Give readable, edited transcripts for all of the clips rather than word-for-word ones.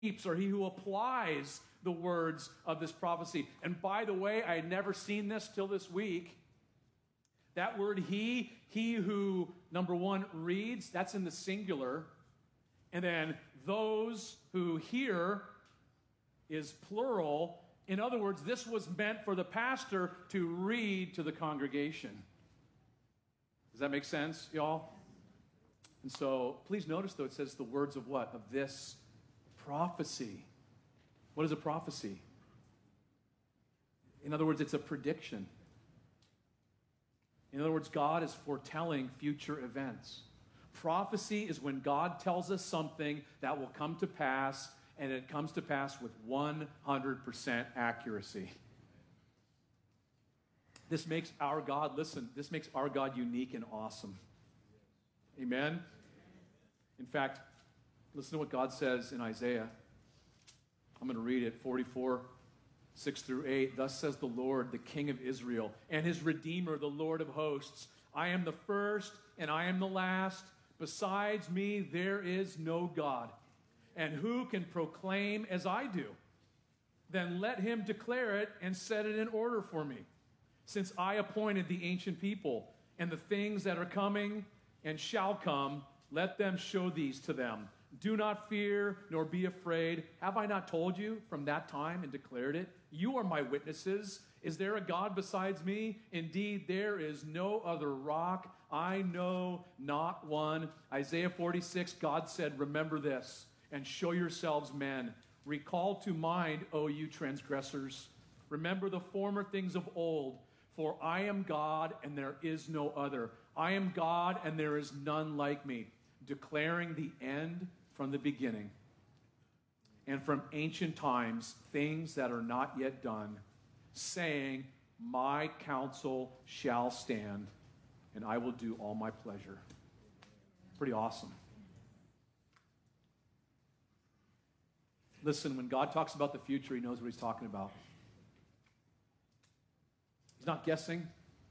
or he who applies the words of this prophecy. And by the way, I had never seen this till this week. That word he who, number one, reads, that's in the singular. And then those who hear is plural. In other words, this was meant for the pastor to read to the congregation. Does that make sense, y'all? And so, please notice, though, it says the words of what? Of this prophecy. What is a prophecy? In other words, it's a prediction. In other words, God is foretelling future events. Prophecy is when God tells us something that will come to pass, and it comes to pass with 100% accuracy. This makes our God, listen, this makes our God unique and awesome. Amen? In fact, listen to what God says in Isaiah. I'm going to read it, 44, 6 through 8. Thus says the Lord, the King of Israel, and his Redeemer, the Lord of hosts. I am the first, and I am the last. Besides me, there is no God. And who can proclaim as I do? Then let him declare it and set it in order for me. Since I appointed the ancient people, and the things that are coming and shall come, let them show these to them. Do not fear, nor be afraid. Have I not told you from that time and declared it? You are my witnesses. Is there a God besides me? Indeed, there is no other rock. I know not one. Isaiah 46, God said, remember this, and show yourselves men. Recall to mind, O you transgressors. Remember the former things of old. For I am God, and there is no other. I am God, and there is none like me, declaring the end from the beginning, and from ancient times things that are not yet done, saying, my counsel shall stand, and I will do all my pleasure. Pretty awesome. Listen, when God talks about the future, he knows what he's talking about. He's not guessing.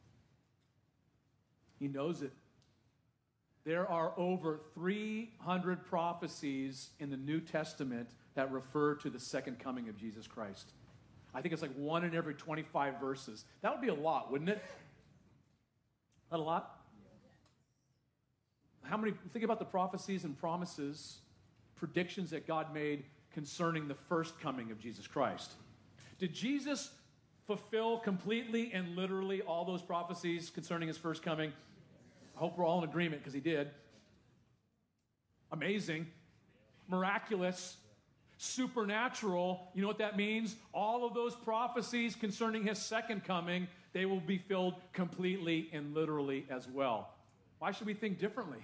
He knows it. There are over 300 prophecies in the New Testament that refer to the second coming of Jesus Christ. I think it's like 1 in every 25 verses. That would be a lot, wouldn't it? Not a lot? How many, think about the prophecies and promises, predictions that God made concerning the first coming of Jesus Christ. Did Jesus fulfill completely and literally all those prophecies concerning his first coming? I hope we're all in agreement, because he did. Amazing, miraculous, supernatural. You know what that means? All of those prophecies concerning his second coming, they will be filled completely and literally as well. Why should we think differently?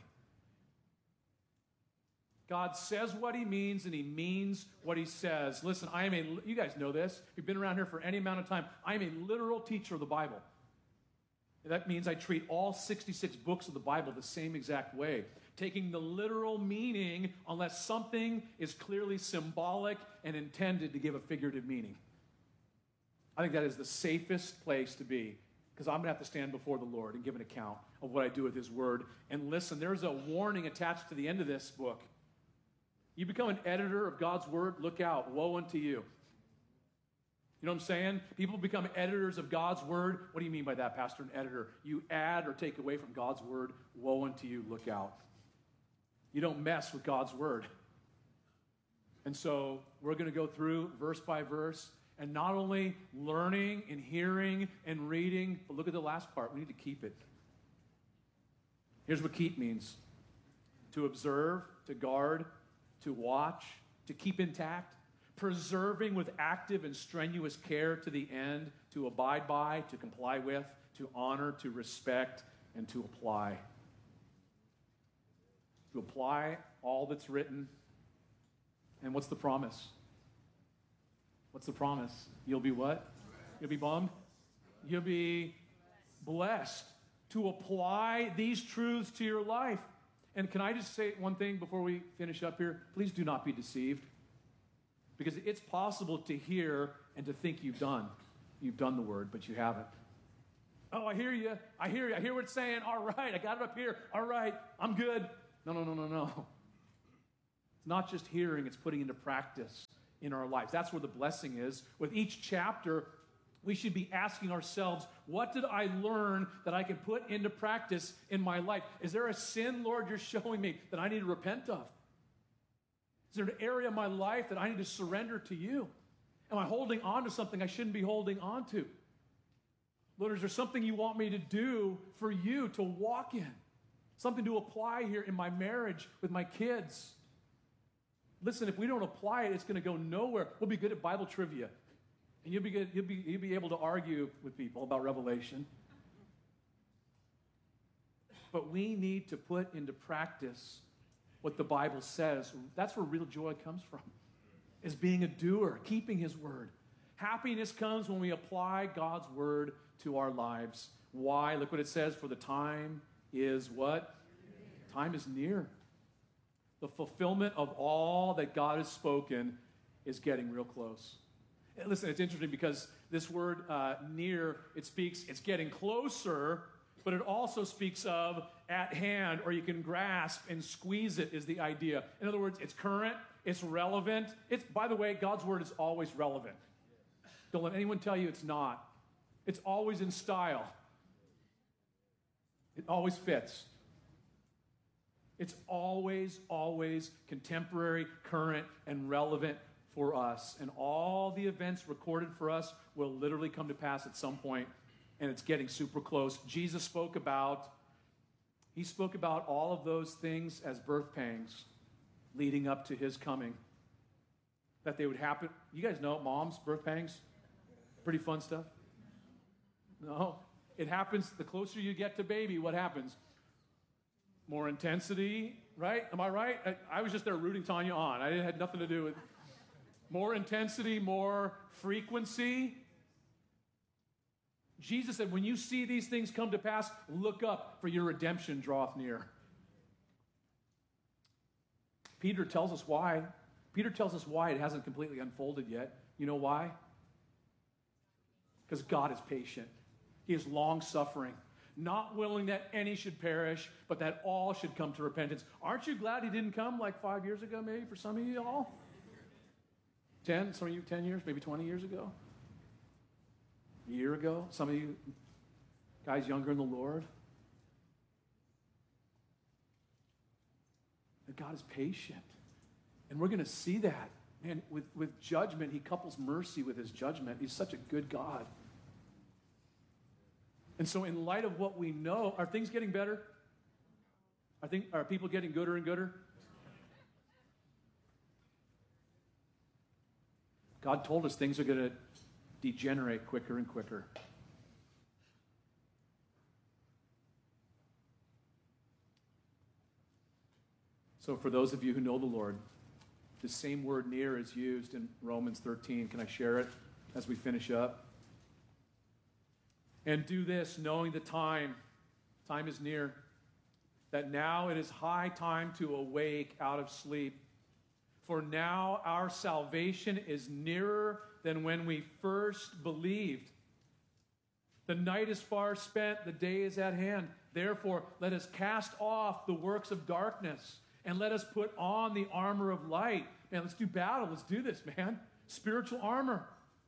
God says what he means, and he means what he says. Listen, you guys know this. You've been around here for any amount of time. I am a literal teacher of the Bible. That means I treat all 66 books of the Bible the same exact way, taking the literal meaning unless something is clearly symbolic and intended to give a figurative meaning. I think that is the safest place to be, because I'm going to have to stand before the Lord and give an account of what I do with his word. And listen, there's a warning attached to the end of this book. You become an editor of God's word, look out, woe unto you. You know what I'm saying? People become editors of God's word. What do you mean by that, Pastor, an editor? You add or take away from God's word, woe unto you, look out. You don't mess with God's word. And so we're going to go through verse by verse, and not only learning and hearing and reading, but look at the last part. We need to keep it. Here's what keep means: to observe, to guard, to watch, to keep intact, preserving with active and strenuous care to the end, to abide by, to comply with, to honor, to respect, and to apply. To apply all that's written. And what's the promise? What's the promise? You'll be what? You'll be bummed? You'll be blessed to apply these truths to your life. And can I just say one thing before we finish up here? Please do not be deceived. Because it's possible to hear and to think you've done the word, but you haven't. Oh, I hear you. I hear what it's saying. All right, I got it up here. All right, I'm good. No. It's It's not just hearing, it's putting into practice in our lives. That's where the blessing is. With each chapter, we should be asking ourselves, what did I learn that I can put into practice in my life? Is there a sin, Lord, you're showing me that I need to repent of? Is there an area of my life that I need to surrender to you? Am I holding on to something I shouldn't be holding on to? Lord, is there something you want me to do for you to walk in? Something to apply here in my marriage with my kids? Listen, if we don't apply it, it's going to go nowhere. We'll be good at Bible trivia. And you'll be able to argue with people about Revelation. But we need to put into practice what the Bible says. That's where real joy comes from, is being a doer, keeping his word. Happiness comes when we apply God's word to our lives. Why? Look what it says, for the time is what? Time is near. The fulfillment of all that God has spoken is getting real close. And listen, it's interesting because this word near, it's getting closer, but it also speaks of at hand, or you can grasp and squeeze it, is the idea. In other words, it's current, it's relevant. By the way, God's word is always relevant. Don't let anyone tell you it's not. It's always in style. It always fits. It's always contemporary, current, and relevant for us. And all the events recorded for us will literally come to pass at some point, and it's getting super close. Jesus spoke about all of those things as birth pangs leading up to his coming, that they would happen. You guys know moms, birth pangs? Pretty fun stuff? No. It happens the closer you get to baby. What happens? More intensity, right? Am I right? I was just there rooting Tanya on. I had nothing to do with more intensity, more frequency. Jesus said, when you see these things come to pass, look up, for your redemption draweth near. Peter tells us why. Peter tells us why it hasn't completely unfolded yet. You know why? Because God is patient. He is long-suffering, not willing that any should perish, but that all should come to repentance. Aren't you glad he didn't come like 5 years ago, maybe, for some of you all? 10, some of you 10 years, maybe 20 years ago? A year ago? Some of you guys younger in the Lord? That God is patient. And we're going to see that. Man, with judgment, he couples mercy with his judgment. He's such a good God. And so in light of what we know, are things getting better? Are people getting gooder and gooder? God told us things are going to degenerate quicker and quicker. So for those of you who know the Lord, the same word near is used in Romans 13. Can I share it as we finish up? And do this, knowing the time is near, that now it is high time to awake out of sleep. For now our salvation is nearer than when we first believed. The night is far spent, the day is at hand. Therefore, let us cast off the works of darkness, and let us put on the armor of light. Man, let's do battle. Let's do this, man. Spiritual armor.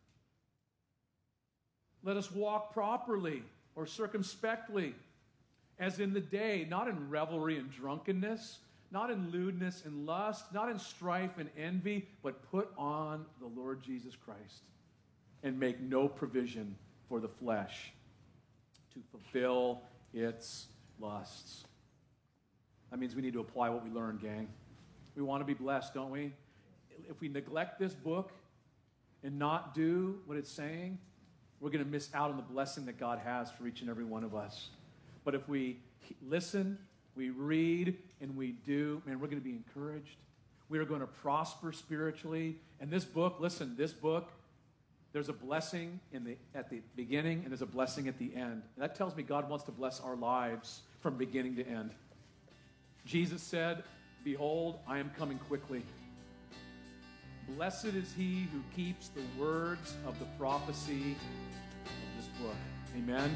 Let us walk properly or circumspectly, as in the day, not in revelry and drunkenness, not in lewdness and lust, not in strife and envy, but put on the Lord Jesus Christ and make no provision for the flesh to fulfill its lusts. That means we need to apply what we learn, gang. We want to be blessed, don't we? If we neglect this book and not do what it's saying, we're going to miss out on the blessing that God has for each and every one of us. But if we listen, we read, and we do, man, we're going to be encouraged. We are going to prosper spiritually. And this book, listen, there's a blessing at the beginning, and there's a blessing at the end. And that tells me God wants to bless our lives from beginning to end. Jesus said, behold, I am coming quickly. Blessed is he who keeps the words of the prophecy of this book. Amen.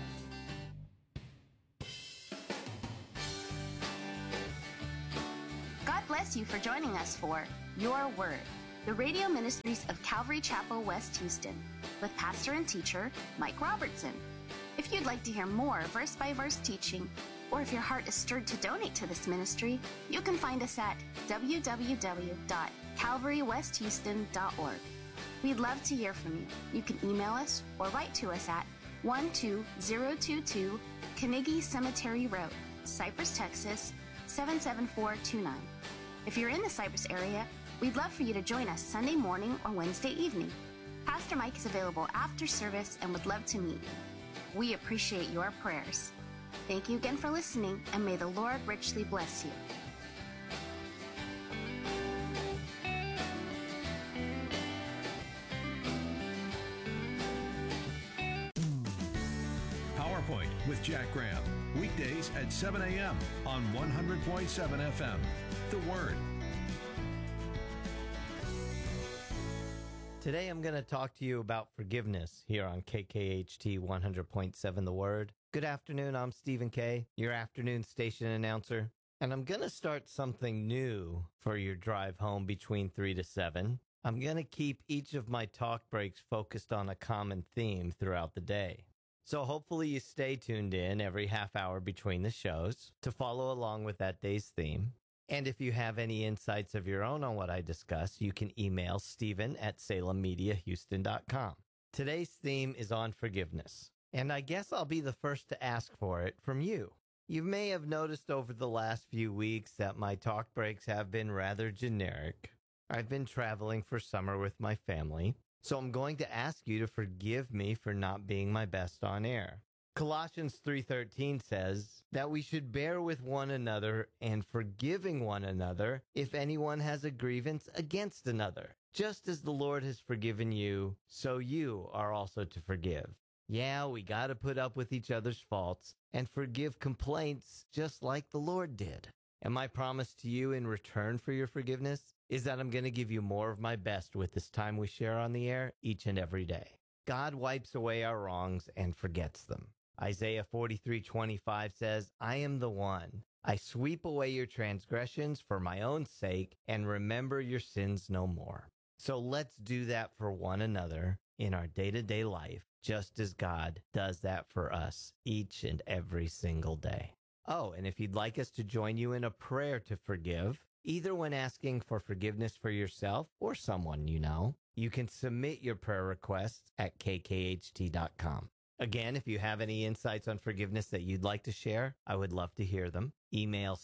God bless bless you for joining us for Your Word, the radio ministries of Calvary Chapel, West Houston, with pastor and teacher Mike Robertson. If you'd like to hear more verse-by-verse teaching, or if your heart is stirred to donate to this ministry, you can find us at www.calvarywesthouston.org. We'd love to hear from you. You can email us or write to us at 12022 Carnegie Cemetery Road, Cypress, Texas, 77429. If you're in the Cypress area, we'd love for you to join us Sunday morning or Wednesday evening. Pastor Mike is available after service and would love to meet you. We appreciate your prayers. Thank you again for listening, and may the Lord richly bless you. PowerPoint with Jack Graham. Weekdays at 7 a.m. on 100.7 FM. The Word. Today I'm going to talk to you about forgiveness here on KKHT 100.7 The Word. Good afternoon, I'm Stephen Kay, your afternoon station announcer, and I'm going to start something new for your drive home between 3 to 7. I'm going to keep each of my talk breaks focused on a common theme throughout the day. So hopefully you stay tuned in every half hour between the shows to follow along with that day's theme. And if you have any insights of your own on what I discuss, you can email Stephen@SalemMediaHouston.com. Today's theme is on forgiveness, and I guess I'll be the first to ask for it from you. You may have noticed over the last few weeks that my talk breaks have been rather generic. I've been traveling for summer with my family, so I'm going to ask you to forgive me for not being my best on air. Colossians 3:13 says that we should bear with one another and forgiving one another if anyone has a grievance against another. Just as the Lord has forgiven you, so you are also to forgive. Yeah, we got to put up with each other's faults and forgive complaints just like the Lord did. And my promise to you in return for your forgiveness is that I'm going to give you more of my best with this time we share on the air each and every day. God wipes away our wrongs and forgets them. Isaiah 43:25 says, I am the one. I sweep away your transgressions for my own sake and remember your sins no more. So let's do that for one another in our day-to-day life, just as God does that for us each and every single day. Oh, and if you'd like us to join you in a prayer to forgive, either when asking for forgiveness for yourself or someone you know, you can submit your prayer requests at kkht.com. Again, if you have any insights on forgiveness that you'd like to share, I would love to hear them. Email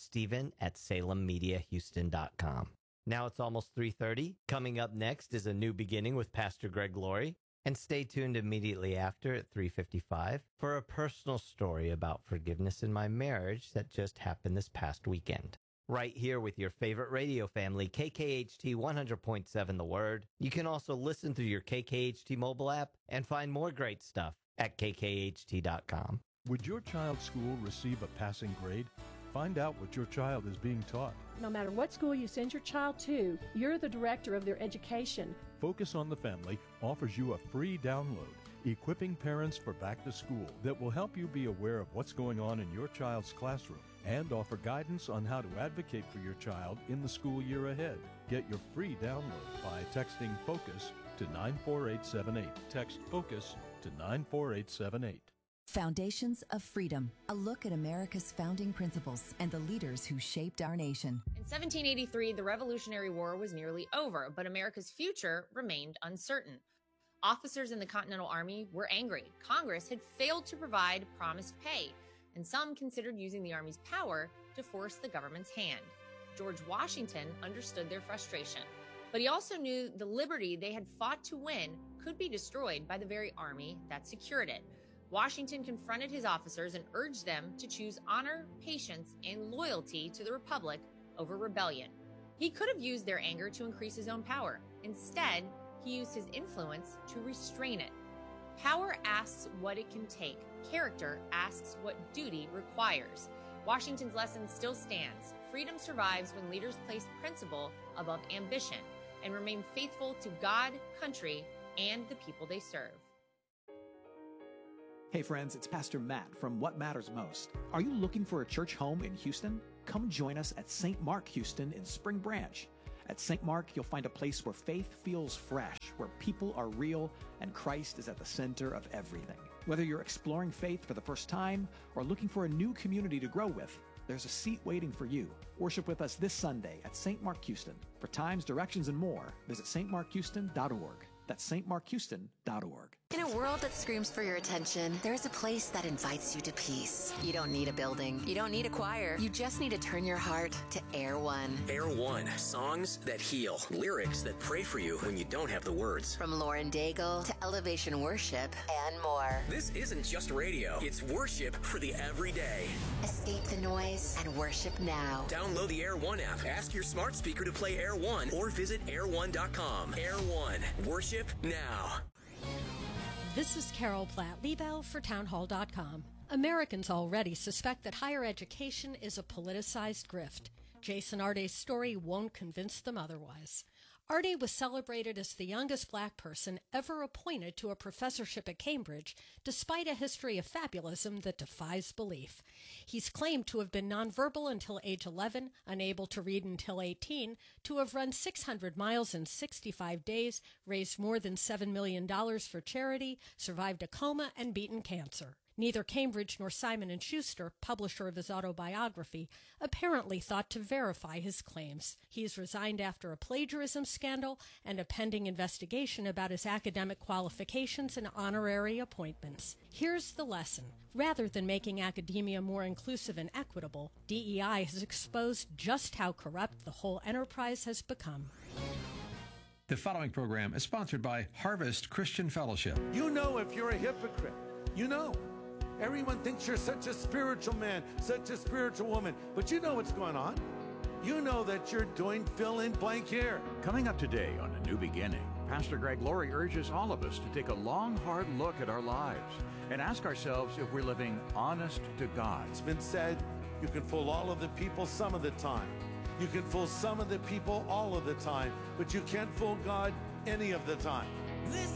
Stephen@SalemMediaHouston.com. Now it's almost 3:30. Coming up next is A New Beginning with Pastor Greg Laurie. And stay tuned immediately after at 3:55 for a personal story about forgiveness in my marriage that just happened this past weekend. Right here with your favorite radio family, KKHT 100.7 The Word. You can also listen through your KKHT mobile app and find more great stuff at kkht.com. Would your child's school receive a passing grade? Find out what your child is being taught. No matter what school you send your child to, you're the director of their education. Focus on the Family offers you a free download, equipping parents for back to school, that will help you be aware of what's going on in your child's classroom and offer guidance on how to advocate for your child in the school year ahead. Get your free download by texting FOCUS to 94878. Text FOCUS to 94878. Foundations of Freedom, a look at America's founding principles and the leaders who shaped our nation. In 1783, the Revolutionary War was nearly over, but America's future remained uncertain. Officers in the Continental Army were angry. Congress had failed to provide promised pay, and some considered using the Army's power to force the government's hand. George Washington understood their frustration, but he also knew the liberty they had fought to win could be destroyed by the very army that secured it. Washington confronted his officers and urged them to choose honor, patience, and loyalty to the Republic over rebellion. He could have used their anger to increase his own power. Instead, he used his influence to restrain it. Power asks what it can take. Character asks what duty requires. Washington's lesson still stands. Freedom survives when leaders place principle above ambition and remain faithful to God, country, and the people they serve. Hey friends, it's Pastor Matt from What Matters Most. Are you looking for a church home in Houston? Come join us at St. Mark Houston in Spring Branch. At St. Mark, you'll find a place where faith feels fresh, where people are real, and Christ is at the center of everything. Whether you're exploring faith for the first time or looking for a new community to grow with, there's a seat waiting for you. Worship with us this Sunday at St. Mark Houston. For times, directions, and more, visit stmarkhouston.org. That's stmarkhouston.org. In a world that screams for your attention, there's a place that invites you to peace. You don't need a building. You don't need a choir. You just need to turn your heart to Air One. Air One. Songs that heal. Lyrics that pray for you when you don't have the words. From Lauren Daigle to Elevation Worship and more. This isn't just radio. It's worship for the everyday. Escape the noise and worship now. Download the Air One app. Ask your smart speaker to play Air One or visit air1.com. Air One. Worship now. This is Carol Platt-Liebau for townhall.com. Americans already suspect that higher education is a politicized grift. Jason Arday's story won't convince them otherwise. Arday was celebrated as the youngest black person ever appointed to a professorship at Cambridge, despite a history of fabulism that defies belief. He's claimed to have been nonverbal until age 11, unable to read until 18, to have run 600 miles in 65 days, raised more than $7 million for charity, survived a coma, and beaten cancer. Neither Cambridge nor Simon & Schuster, publisher of his autobiography, apparently thought to verify his claims. He's resigned after a plagiarism scandal and a pending investigation about his academic qualifications and honorary appointments. Here's the lesson. Rather than making academia more inclusive and equitable, DEI has exposed just how corrupt the whole enterprise has become. The following program is sponsored by Harvest Christian Fellowship. You know if you're a hypocrite. You know. Everyone thinks you're such a spiritual man, such a spiritual woman, but you know what's going on. You know that you're doing fill in blank here. Coming up today on A New Beginning, Pastor Greg Laurie urges all of us to take a long, hard look at our lives and ask ourselves if we're living honest to God. It's been said, you can fool all of the people some of the time. You can fool some of the people all of the time, but you can't fool God any of the time. This